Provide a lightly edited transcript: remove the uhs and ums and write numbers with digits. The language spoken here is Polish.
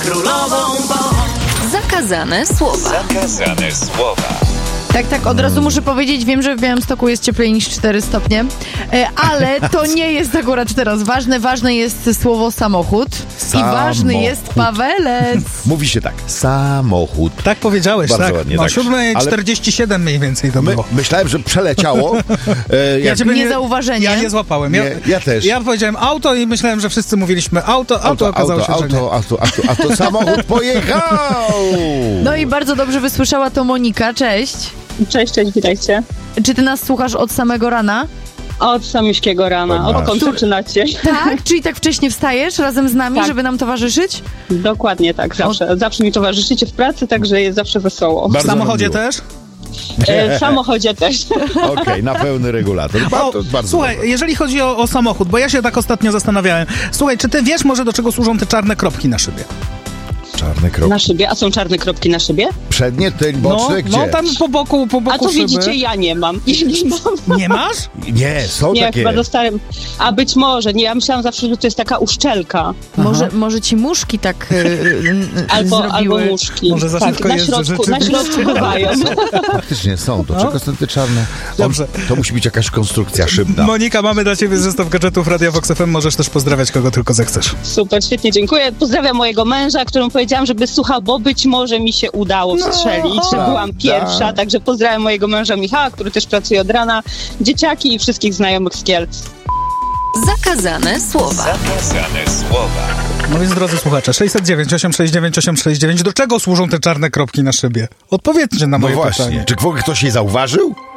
królową, bo... Zakazane słowa. Zakazane słowa. Tak, od razu muszę powiedzieć, wiem, że w Białymstoku jest cieplej niż 4 stopnie, ale to nie jest akurat teraz ważne. Ważne jest słowo samochód. I ważny jest Pawelec. Mówi się tak, samochód. Tak powiedziałeś, Bardzo tak? ładnie, No, tak. 7:47 mniej więcej to było. Myślałem, że przeleciało. Niezauważenie. Ja nie złapałem. Ja też. Ja powiedziałem auto i myślałem, że wszyscy mówiliśmy auto okazało się, że nie. Auto, samochód pojechał! No i bardzo dobrze wysłyszała to Monika. Cześć. Cześć, witajcie. Czy ty nas słuchasz od samego rana? Od samiuszkiego rana. Odkąd zaczynacie? Tak? Czyli tak wcześnie wstajesz razem z nami, Tak. żeby nam towarzyszyć? Dokładnie tak, zawsze. Zawsze mi towarzyszycie w pracy, także jest zawsze wesoło. W samochodzie też? W samochodzie też. Okej, na pełny regulator. Bardzo Słuchaj, dobre. jeżeli chodzi o samochód, bo ja się tak ostatnio zastanawiałem. Słuchaj, czy ty wiesz może, do czego służą te czarne kropki na szybie? Czarny krok. Na szybie? A są czarne kropki na szybie? Przednie, tył, boczne, gdzie? No tam po boku A to szyby. widzicie, ja nie mam. Nie masz? Nie, są Nie, takie. chyba dostałem. A być może, nie, ja myślałam zawsze, że to jest taka uszczelka. Może ci muszki tak Albo zrobiły. muszki. Może za szybko na jeżdżę, środku, na rzeczywiście. środku bywają. Faktycznie są. Do czego są te czarne? Dobrze. To musi być jakaś konstrukcja szybna. Monika, mamy dla ciebie zestaw gadżetów Radia Vox FM. Możesz też pozdrawiać kogo tylko zechcesz. Super, świetnie, dziękuję. Pozdrawiam mojego męża, któremu powiedziałam, żeby słuchał, bo być może mi się udało wstrzelić, że byłam pierwsza. Także pozdrawiam mojego męża Michała, który też pracuje od rana, dzieciaki i wszystkich znajomych z Kielc. Zakazane słowa. Zakazane słowa. No więc drodzy słuchacze, 609 869 869. Do czego służą te czarne kropki na szybie? Odpowiedzcie na No moje właśnie. pytanie. Czy w ogóle ktoś je zauważył?